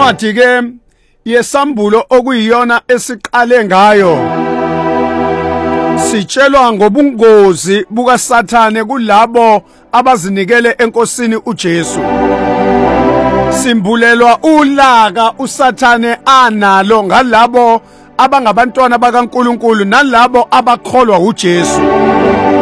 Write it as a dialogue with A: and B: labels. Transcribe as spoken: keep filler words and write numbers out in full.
A: Incwadi ke yesambulo okuyiyona esiqale ngayo sitshelwa ngobungozi buka Sathane kulabo abazinikele enkosini uJesu. Simbulelwa ulaka uSathane analo ngalabo abangabantwana bakaNkuluNkulu nalabo abakholwa uJesu.